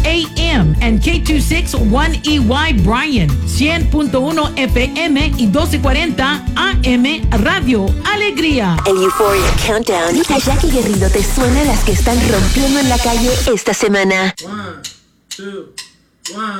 AM and K261EY Bryan, 100.1 FM y 1240 AM Radio Alegría. El Euphoria Countdown a Jackie Guerrido te suena las que están rompiendo en la calle esta semana. 1, 2, 1.